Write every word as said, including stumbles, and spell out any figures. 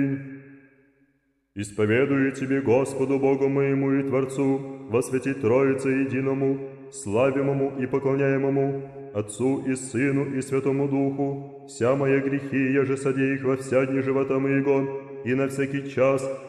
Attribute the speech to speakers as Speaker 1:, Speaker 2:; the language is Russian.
Speaker 1: Исповедую Тебе, Господу Богу моему и Творцу, во святи Троице единому, славимому и поклоняемому, Отцу и Сыну и Святому Духу, вся мои грехи, еже содеях во вся дни живота моего, и на всякий час,